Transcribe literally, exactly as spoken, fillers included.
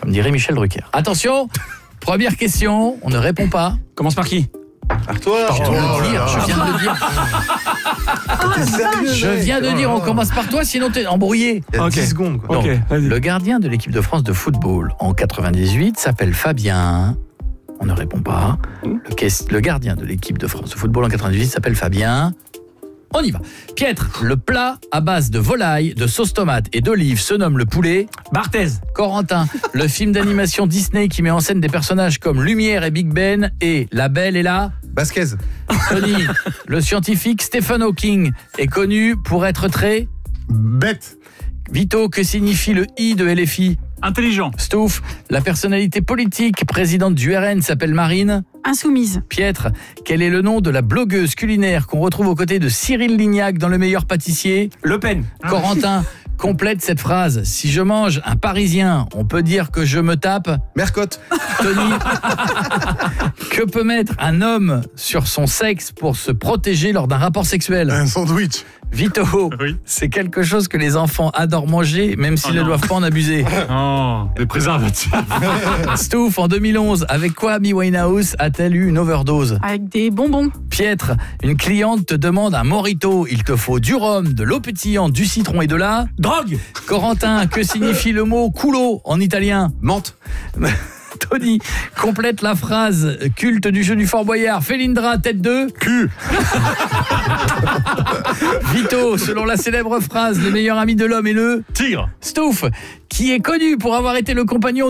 comme dirait Michel Drucker. Attention, première question, on ne répond pas. Commence par qui? Par toi. Je viens de le dire, je viens de le dire. T'es sérieux, Je mec? vian de dire, on commence par toi, sinon t'es embrouillé. Il y a Ok. dix secondes, quoi. Ok, Donc, vas-y. le gardien de l'équipe de France de football en quatre-vingt-dix-huit s'appelle Fabien. On ne répond pas. Le, caisse- le gardien de l'équipe de France de football en quatre-vingt-dix-huit s'appelle Fabien. On y va. Pietre, le plat à base de volaille, de sauce tomate et d'olive se nomme le poulet. Barthez. Corentin, le film d'animation Disney qui met en scène des personnages comme Lumière et Big Ben et La Belle et la... Basquez. Tony, le scientifique Stephen Hawking est connu pour être très... Bête. Vito, que signifie le I de L F I? Intelligent. Stouff, la personnalité politique présidente du R N s'appelle Marine. Insoumise. Pietre, quel est le nom de la blogueuse culinaire qu'on retrouve aux côtés de Cyril Lignac dans Le Meilleur Pâtissier? Le Pen. Corentin, complète cette phrase. Si je mange un Parisien, on peut dire que je me tape. Mercotte. Tony, que peut mettre un homme sur son sexe pour se protéger lors d'un rapport sexuel? Un sandwich. Vito, Oui. c'est quelque chose que les enfants adorent manger, même s'ils Oh ne non. doivent pas en abuser. Oh, des préservatifs. Stouff, en deux mille onze, avec quoi Amy Winehouse a-t-elle eu une overdose? Avec des bonbons. Pietre, une cliente te demande un mojito. Il te faut du rhum, de l'eau pétillante, du citron et de la... Drogue. Corentin, que signifie le mot culo en italien? Menthe. Tony, complète la phrase culte du jeu du Fort Boyard. Félindra, tête de... Cul. Vito, selon la célèbre phrase, le meilleur ami de l'homme est le... Tigre. Stouff, qui est connu pour avoir été le compagnon